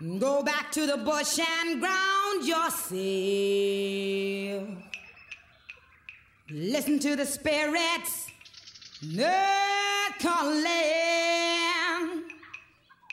Go back to the bush and ground yourself. Listen to the spirits, they're calling.